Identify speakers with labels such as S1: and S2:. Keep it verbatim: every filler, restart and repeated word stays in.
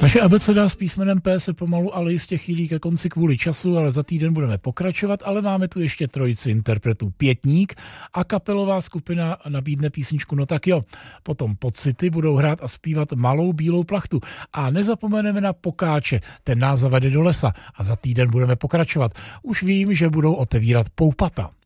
S1: Naše abeceda s písmenem P se pomalu ale jistě chýlí ke konci kvůli času, ale za týden budeme pokračovat, ale máme tu ještě trojici interpretů. Pětník a kapelová skupina nabídne písničku No tak jo. Potom Pocity budou hrát a zpívat Malou bílou plachtu. A nezapomeneme na Pokáče, ten nás zavede do lesa a za týden budeme pokračovat. Už vím, že budou otevírat Poupata.